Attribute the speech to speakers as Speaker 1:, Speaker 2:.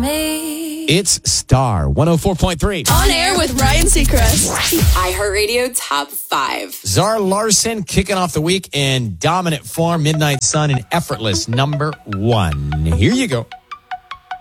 Speaker 1: me.
Speaker 2: It's Star 104.3.
Speaker 1: On air with Ryan Seacrest.
Speaker 3: The iHeartRadio Top 5.
Speaker 2: Zara Larsson kicking off the week in dominant form. Midnight Sun and Effortless, number 1. Here you go.